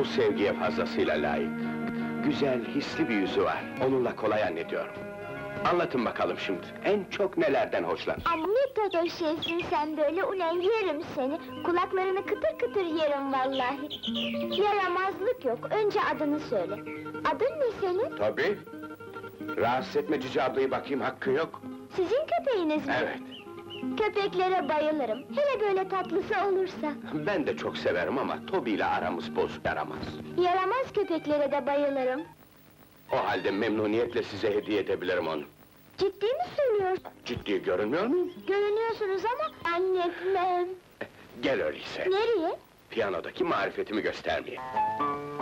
Bu sevgiye fazlasıyla layık. Güzel, hisli bir yüzü var. Onunla kolay hallediyorum. Anlatın bakalım şimdi. En çok nelerden hoşlan? Ama ne kadar şeysin sen böyle, ulan yerim seni! Kulaklarını kıtır kıtır yerim vallahi! Yaramazlık yok, önce adını söyle! Adın ne senin? Tabii. Rahatsız etme Cici ablayı bakayım, hakkın yok. Sizin köpeğiniz mi? Evet. Köpeklere bayılırım, hele böyle tatlısı olursa! Ben de çok severim ama Toby ile aramız bozuk, yaramaz. Yaramaz köpeklere de bayılırım! O halde memnuniyetle size hediye edebilirim onu. Ciddi mi söylüyorsun? Ciddi görünmüyor muyum? Görünüyorsunuz ama annem! Gel öyleyse. Nereye? Piyanodaki marifetimi göstermeye.